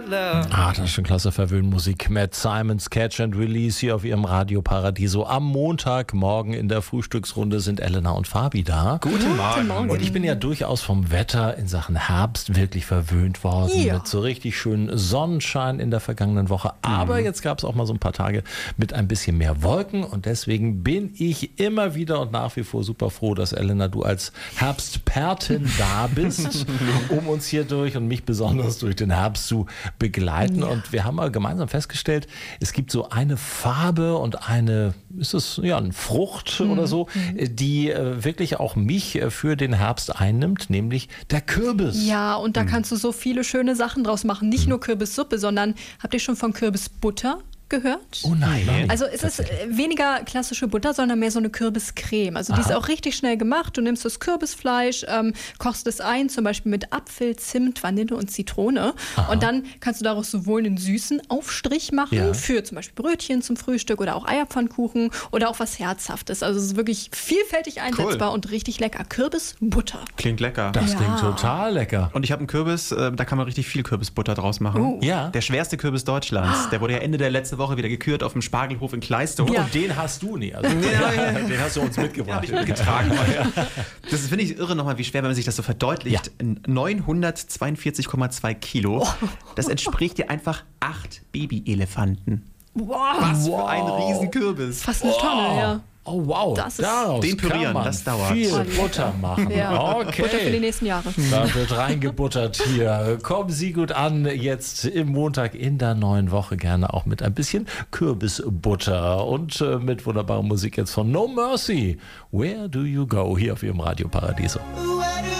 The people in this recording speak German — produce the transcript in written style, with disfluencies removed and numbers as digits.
Das ist schon klasse Verwöhnmusik mit Simon's Catch and Release hier auf ihrem Radio Paradiso. Am Montagmorgen in der Frühstücksrunde sind Elena und Fabi da. Guten Morgen. Und ich bin ja durchaus vom Wetter in Sachen Herbst wirklich verwöhnt worden. Ja. Mit so richtig schönen Sonnenschein in der vergangenen Woche. Aber jetzt gab es auch mal so ein paar Tage mit ein bisschen mehr Wolken. Und deswegen bin ich immer wieder und nach wie vor super froh, dass Elena, du als Herbstpertin da bist, um uns hier durch und mich besonders durch den Herbst zu begleiten. Ja. Und wir haben mal gemeinsam festgestellt, es gibt so eine Farbe und eine Frucht oder so, die wirklich auch mich für den Herbst einnimmt, nämlich der Kürbis. Ja, und da kannst du so viele schöne Sachen draus machen. Nicht nur Kürbissuppe, sondern habt ihr schon von Kürbisbutter gehört? Oh nein. Also es ist weniger klassische Butter, sondern mehr so eine Kürbiscreme. Also die ist auch richtig schnell gemacht. Du nimmst das Kürbisfleisch, kochst es ein, zum Beispiel mit Apfel, Zimt, Vanille und Zitrone. Aha. Und dann kannst du daraus sowohl einen süßen Aufstrich machen, für zum Beispiel Brötchen zum Frühstück oder auch Eierpfannkuchen oder auch was Herzhaftes. Also es ist wirklich vielfältig einsetzbar und richtig lecker. Kürbisbutter. Klingt lecker. Das klingt total lecker. Und ich habe einen Kürbis, da kann man richtig viel Kürbisbutter draus machen. Ja. Der schwerste Kürbis Deutschlands. Der wurde ja Ende der letzten Woche wieder gekürt auf dem Spargelhof in Kleist. Und den hast du nie. Also, den hast du uns mitgebracht. Habe ich mitgetragen. Das finde ich irre nochmal, wie schwer, wenn man sich das so verdeutlicht. 942,2 Kilo. Das entspricht dir einfach 8 Babyelefanten. Wow. Was für ein Riesenkürbis. Fast eine Tonne, ja. Oh wow, Daraus den pürieren, kann man das dauert. viel Butter machen. Ja. Okay. Butter für die nächsten Jahre. Da wird reingebuttert hier. Kommen Sie gut an, jetzt im Montag in der neuen Woche, gerne auch mit ein bisschen Kürbisbutter und mit wunderbarer Musik jetzt von No Mercy. Where do you go? Hier auf Ihrem Radio Paradiso.